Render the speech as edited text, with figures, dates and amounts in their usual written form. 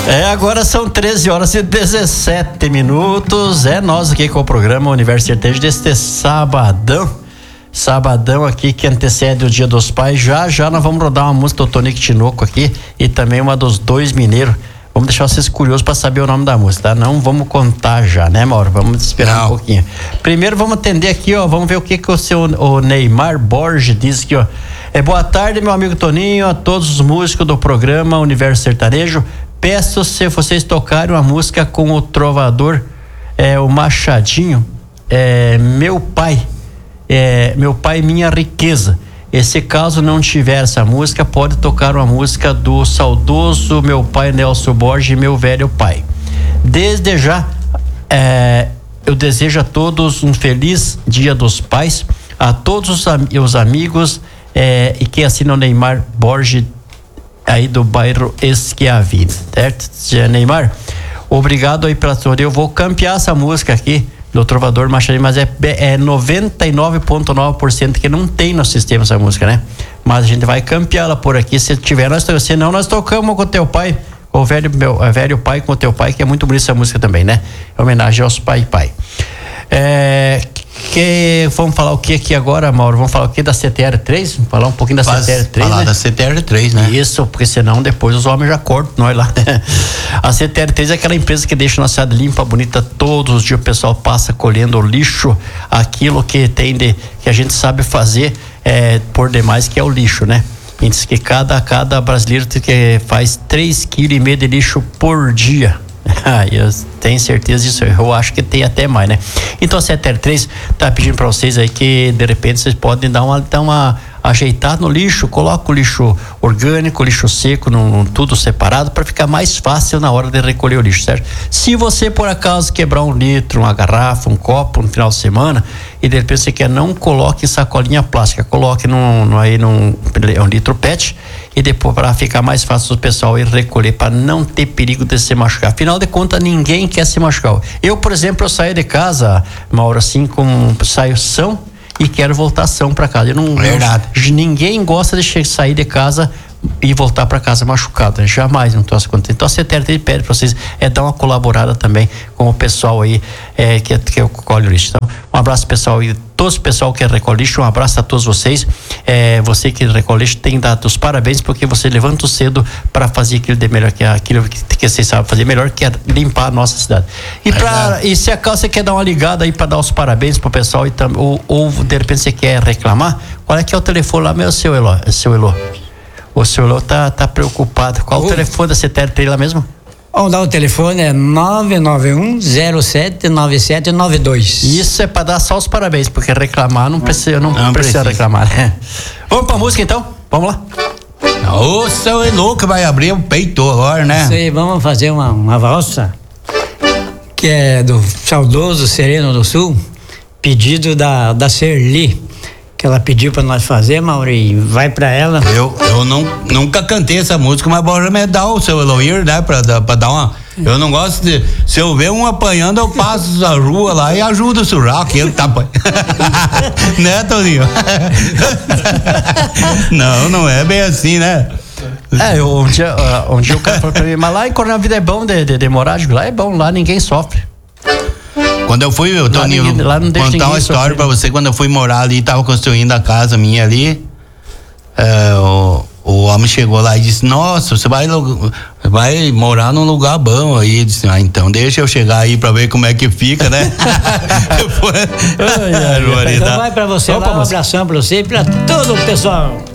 Agora são 13h17. É nós aqui com o programa Universo Sertanejo deste sabadão aqui que antecede o Dia dos Pais. Já nós vamos rodar uma música do Tonico Tinoco aqui e também uma dos Dois Mineiros. Vamos deixar vocês curiosos para saber o nome da música, tá? Não vamos contar já, né, Mauro? Vamos esperar um pouquinho. Primeiro vamos atender aqui, ó, vamos ver o que o Neymar Borges diz aqui, ó. Boa tarde, meu amigo Toninho, a todos os músicos do programa Universo Sertanejo. Peço se vocês tocarem uma música com o trovador, o Machadinho, meu pai, minha riqueza. E se caso não tiver essa música, pode tocar uma música do saudoso meu pai Nelson Borges, meu velho pai. Desde já, eu desejo a todos um feliz Dia dos Pais, a todos os amigos e que assinam Neymar Borges aí do bairro Esquiavina, certo? Neymar, obrigado aí pela sua. Eu vou campear essa música aqui do Trovador Machadinho, mas é 99,9% que não tem no sistema essa música, né? Mas a gente vai campeá-la por aqui, se tiver, senão nós tocamos com o teu pai, o velho pai com o teu pai, que é muito bonita essa música também, né? Em homenagem aos pai. Vamos falar o que aqui agora, Mauro? Vamos falar o que da CTR3? Vamos falar um pouquinho da CTR3, falar, né? Da CTR3, né? Isso, porque senão depois os homens já cortam nós lá. A CTR3 é aquela empresa que deixa a nossa cidade limpa, bonita, todos os dias o pessoal passa colhendo o lixo, aquilo que tem que a gente sabe fazer por demais, que é o lixo, né? Diz que cada brasileiro faz 3,5 kg de lixo por dia. Eu tenho certeza disso, eu acho que tem até mais, né? Então a CTR3 tá pedindo para vocês aí que de repente vocês podem dar uma ajeitada no lixo, coloca o lixo orgânico, o lixo seco, tudo separado, para ficar mais fácil na hora de recolher o lixo, certo? Se você por acaso quebrar um litro, uma garrafa, um copo no final de semana e de repente você quer, não coloque em sacolinha plástica, coloque num litro PET, e depois para ficar mais fácil o pessoal ir recolher, para não ter perigo de se machucar. Afinal de contas, ninguém quer se machucar. Eu, por exemplo, eu saio de casa, Mauro, assim, saio são e quero voltar são para casa. Ninguém gosta de sair de casa e voltar para casa machucado, jamais, não tô acontecendo. Então a CTR pede para vocês dar uma colaborada também com o pessoal aí que recolhe o lixo. Então, um abraço pessoal e todo o pessoal que recolhe lixo, um abraço a todos vocês. Você que recolhe lixo tem dado os parabéns, porque você levanta cedo para fazer aquilo de melhor, aquilo que vocês sabem fazer melhor, que é limpar a nossa cidade. E se acaso você quer dar uma ligada aí para dar os parabéns pro pessoal ou de repente você quer reclamar, qual é que é o telefone lá, seu Elô? O senhor Elô tá preocupado. Qual o telefone da CTR lá mesmo? Vamos dar o telefone, 991-079792. Isso é para dar só os parabéns, porque reclamar não precisa reclamar, né? Vamos pra música então? Vamos lá. O seu Elô que vai abrir o peito agora, né? Isso aí, vamos fazer uma valsa que é do saudoso Sereno do Sul, pedido da Serli, que ela pediu pra nós fazer, Mauro, e vai pra ela. Eu nunca cantei essa música, mas bora me dar o seu Eloir, né, pra dar uma... Eu não gosto de... Se eu ver um apanhando, eu passo a rua lá e ajudo o surar, que ele tá apanhando. Né, Toninho? Não é bem assim, né? Um dia o cara falou pra mim, mas lá em Coronel Vida é bom de morar, lá é bom, lá ninguém sofre. Quando eu fui, Toninho, contar uma história pra você, quando eu fui morar ali, tava construindo a casa minha ali, o homem chegou lá e disse, nossa, você vai morar num lugar bom aí. Eu disse, então deixa eu chegar aí pra ver como é que fica, né? Então vai pra você lá, um abração pra você e pra todo o pessoal.